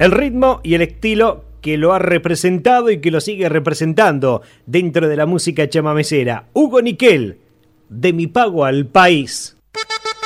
el ritmo y el estilo que lo ha representado y que lo sigue representando dentro de la música chamamecera. Hugo Niquel, De mi pago al país.